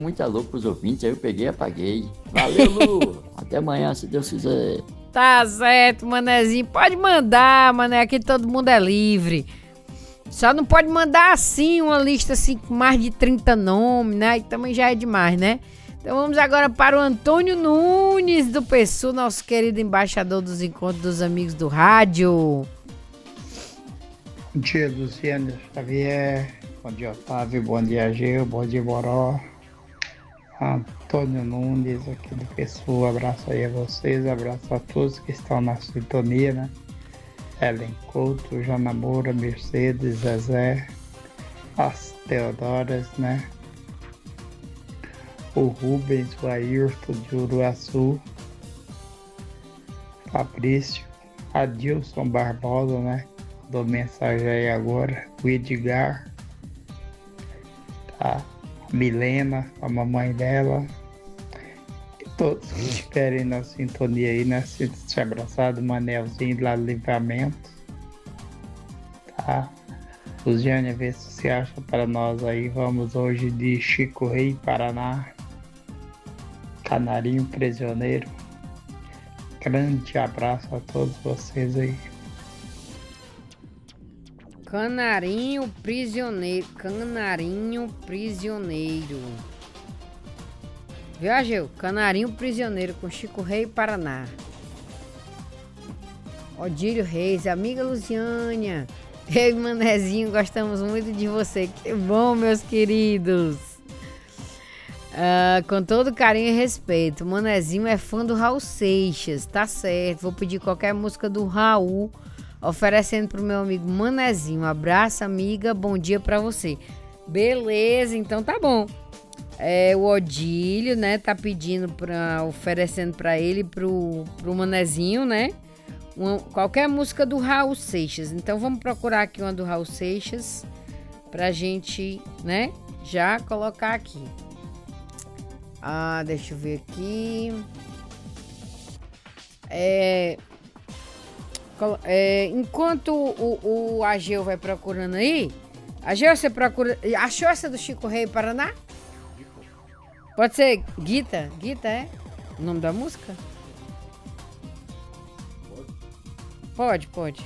Muito alô pros ouvintes, aí eu peguei e apaguei. Valeu, Lu! Até amanhã, se Deus quiser. Tá certo, manezinho. Pode mandar, mané. Aqui todo mundo é livre. Só não pode mandar assim, uma lista assim com mais de 30 nomes, né? E também já é demais, né? Então vamos agora para o Antônio Nunes do PSU, nosso querido embaixador dos encontros dos amigos do rádio. Bom dia, Luciano Xavier. Bom dia, Otávio. Bom dia, Gil. Bom dia, Boró. Antônio Nunes aqui do PSU. Abraço aí a vocês. Abraço a todos que estão na sintonia, né? Ellen Couto, Jana Moura, Mercedes, Zezé, as Teodoras, né? O Rubens, o Ayrton de Uruaçu, Fabrício, Adilson Barbosa, né? Dou mensagem aí agora, o Edgar, tá? A Milena, a mamãe dela, e todos que estiverem na sintonia aí, né? Se abraçado, Manelzinho lá do Livramento, tá? Luziane, vê se você acha para nós aí. Vamos hoje de Chico Rei, Paraná. Canarinho Prisioneiro. Grande abraço a todos vocês aí. Canarinho Prisioneiro. Canarinho Prisioneiro. Viajeu. Canarinho Prisioneiro com Chico Rei, Paraná. Odílio Reis, amiga Luciânia. Eu e Manezinho gostamos muito de você. Que bom, meus queridos. Com todo carinho e respeito. Manezinho é fã do Raul Seixas. Tá certo. Vou pedir qualquer música do Raul, oferecendo pro meu amigo Manezinho. Um abraço, amiga. Bom dia pra você. Beleza, então tá bom. O Odílio, né, tá pedindo oferecendo pra ele, pro Manezinho, né? Qualquer música do Raul Seixas. Então vamos procurar aqui uma do Raul Seixas pra gente, né, já colocar aqui. Deixa eu ver aqui. Enquanto o Ageu vai procurando aí, Ageu, você procura. Achou essa do Chico Rei, Paraná? Pode ser Guita? Guita é o nome da música? Pode.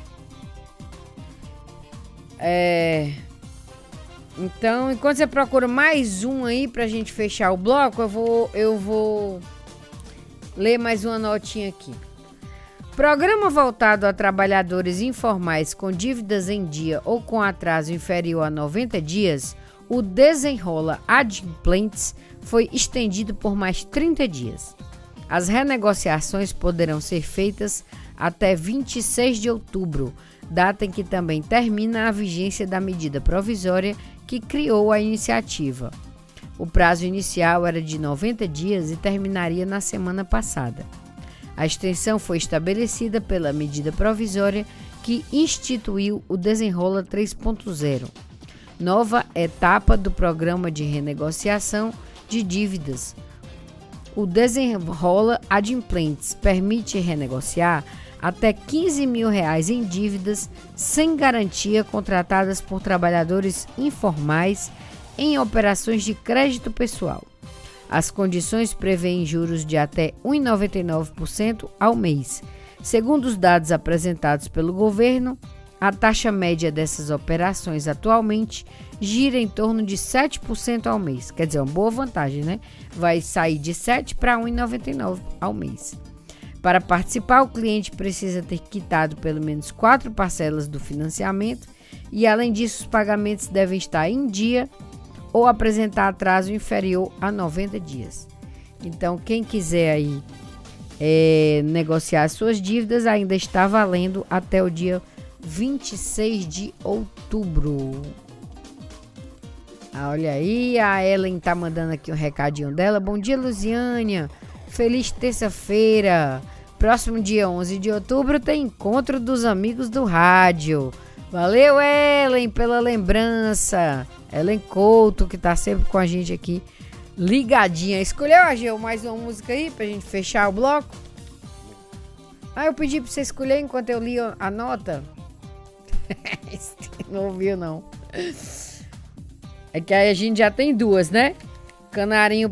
Então, enquanto você procura mais um aí pra gente fechar o bloco, eu vou ler mais uma notinha aqui. Programa voltado a trabalhadores informais com dívidas em dia ou com atraso inferior a 90 dias, o Desenrola Adimplentes foi estendido por mais 30 dias. As renegociações poderão ser feitas até 26 de outubro, data em que também termina a vigência da medida provisória que criou a iniciativa. O prazo inicial era de 90 dias e terminaria na semana passada. A extensão foi estabelecida pela medida provisória que instituiu o Desenrola 3.0, nova etapa do programa de renegociação de dívidas. O Desenrola Adimplentes permite renegociar até R$15 mil em dívidas sem garantia contratadas por trabalhadores informais em operações de crédito pessoal. As condições prevêem juros de até 1,99% ao mês. Segundo os dados apresentados pelo governo, a taxa média dessas operações atualmente gira em torno de 7% ao mês. Quer dizer, uma boa vantagem, né? Vai sair de 7 para 1,99 ao mês. Para participar, o cliente precisa ter quitado pelo menos 4 parcelas do financiamento e, além disso, os pagamentos devem estar em dia ou apresentar atraso inferior a 90 dias. Então, quem quiser aí negociar suas dívidas, ainda está valendo até o dia 26 de outubro. Olha aí, a Ellen tá mandando aqui um recadinho dela. Bom dia, Luziânia. Feliz terça-feira. Próximo dia 11 de outubro tem encontro dos amigos do rádio. Valeu, Ellen, pela lembrança. Ellen Couto, que tá sempre com a gente aqui, ligadinha. Escolheu, Ageu, mais uma música aí pra gente fechar o bloco? Eu pedi pra você escolher enquanto eu li a nota. Não ouviu, não. É que aí a gente já tem duas, né? Canarinho